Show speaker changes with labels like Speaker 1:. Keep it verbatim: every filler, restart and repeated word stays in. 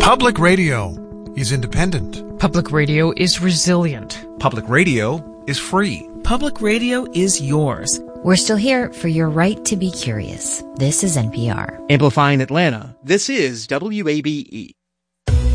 Speaker 1: Public radio is independent.
Speaker 2: Public radio is resilient.
Speaker 3: Public radio is free.
Speaker 4: Public radio is yours.
Speaker 5: We're still here for your right to be curious. This is N P R.
Speaker 6: Amplifying Atlanta, this is W A B E.